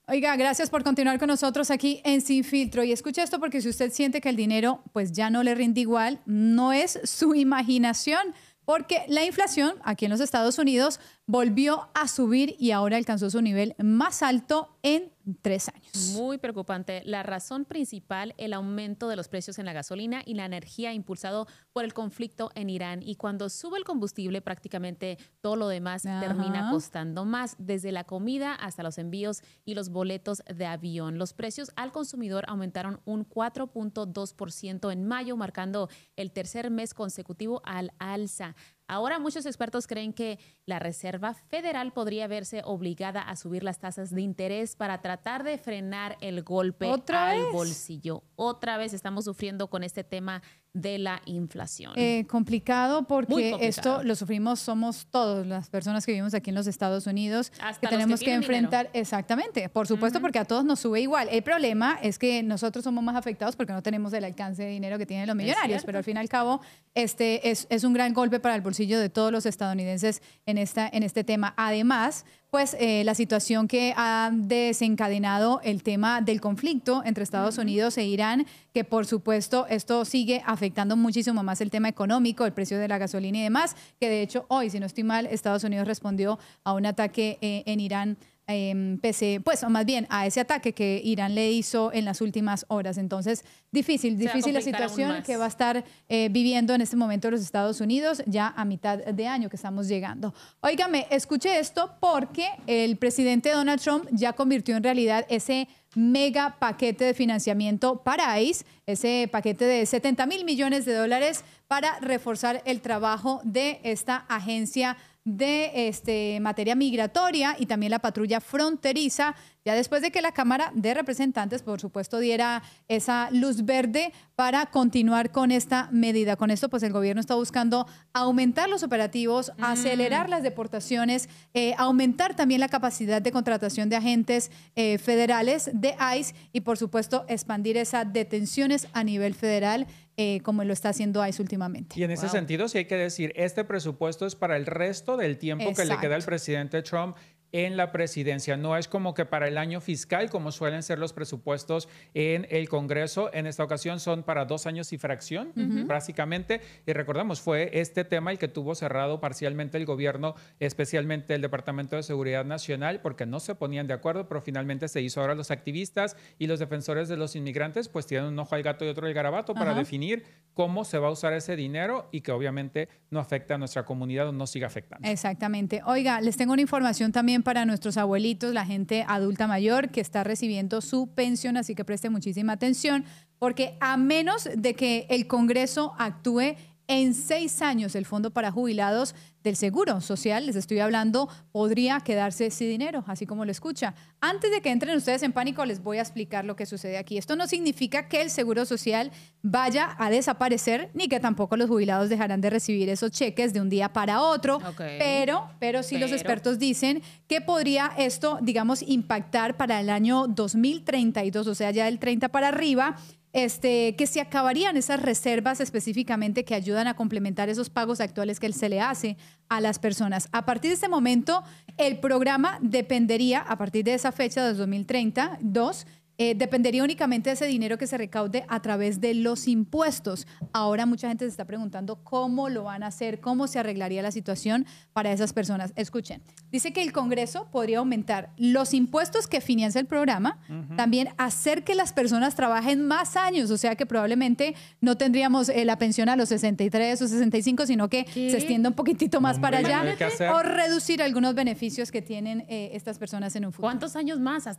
Oiga, gracias por continuar con nosotros aquí en Sin Filtro. Y escuche esto porque si usted siente que el dinero pues ya no le rinde igual, no es su imaginación, porque la inflación aquí en los Estados Unidos volvió a subir y ahora alcanzó su nivel más alto en 3 años. Muy preocupante. La razón principal, el aumento de los precios en la gasolina y la energía impulsado por el conflicto en Irán. Y cuando sube el combustible, prácticamente todo lo demás termina costando más, desde la comida hasta los envíos y los boletos de avión. Los precios al consumidor aumentaron un 4.2% en mayo, marcando el tercer mes consecutivo al alza. Ahora muchos expertos creen que la Reserva Federal podría verse obligada a subir las tasas de interés para tratar de frenar el golpe al bolsillo. Otra vez estamos sufriendo con este tema de la inflación. Complicado porque esto lo sufrimos, somos todos las personas que vivimos aquí en los Estados Unidos, hasta que tenemos que enfrentar, dinero. exactamente, por supuesto, porque a todos nos sube igual. El problema es que nosotros somos más afectados porque no tenemos el alcance de dinero que tienen los millonarios, pero al fin y al cabo es un gran golpe para el bolsillo de todos los estadounidenses en este tema. Además, pues la situación que ha desencadenado el tema del conflicto entre Estados Unidos e Irán, que por supuesto esto sigue afectando muchísimo más el tema económico, el precio de la gasolina y demás, que de hecho hoy, si no estoy mal, Estados Unidos respondió a un ataque en Irán, pues o más bien a ese ataque que Irán le hizo en las últimas horas. Entonces, difícil la situación que va a estar viviendo en este momento los Estados Unidos, ya a mitad de año que estamos llegando. Óigame, escuche esto porque el presidente Donald Trump ya convirtió en realidad ese mega paquete de financiamiento para ICE, ese paquete de $70,000 millones para reforzar el trabajo de esta agencia de materia migratoria y también la patrulla fronteriza, ya después de que la Cámara de Representantes, por supuesto, diera esa luz verde para continuar con esta medida. Con esto, pues el gobierno está buscando aumentar los operativos, acelerar las deportaciones, aumentar también la capacidad de contratación de agentes federales de ICE y, por supuesto, expandir esas detenciones a nivel federal, como lo está haciendo ICE últimamente. Y en ese sentido, sí hay que decir, este presupuesto es para el resto del tiempo que le queda al presidente Trump en la presidencia. No es como que para el año fiscal, como suelen ser los presupuestos en el Congreso. En esta ocasión son para 2 años y fracción, básicamente. Y recordamos, fue este tema el que tuvo cerrado parcialmente el gobierno, especialmente el Departamento de Seguridad Nacional, porque no se ponían de acuerdo, pero finalmente se hizo. Ahora los activistas y los defensores de los inmigrantes pues tienen un ojo al gato y otro al garabato para definir cómo se va a usar ese dinero y que obviamente no afecta a nuestra comunidad o no siga afectando. Exactamente. Oiga, les tengo una información también para nuestros abuelitos, la gente adulta mayor que está recibiendo su pensión, así que preste muchísima atención, porque a menos de que el Congreso actúe en 6 años, el Fondo para Jubilados del Seguro Social, les estoy hablando, podría quedarse sin dinero, así como lo escucha. Antes de que entren ustedes en pánico, les voy a explicar lo que sucede aquí. Esto no significa que el Seguro Social vaya a desaparecer, ni que tampoco los jubilados dejarán de recibir esos cheques de un día para otro, pero sí los expertos dicen que podría esto, digamos, impactar para el año 2032, o sea, ya del 30 para arriba, que se acabarían esas reservas específicamente que ayudan a complementar esos pagos actuales que se le hace a las personas. A partir de este momento, el programa dependería, a partir de esa fecha de 2032, dependería únicamente de ese dinero que se recaude a través de los impuestos. Ahora mucha gente se está preguntando cómo lo van a hacer, cómo se arreglaría la situación para esas personas. Escuchen, dice que el Congreso podría aumentar los impuestos que financia el programa, también hacer que las personas trabajen más años, o sea que probablemente no tendríamos la pensión a los 63 o 65, sino que se extienda un poquitito más para allá, o reducir algunos beneficios que tienen estas personas en un futuro. ¿Cuántos años más?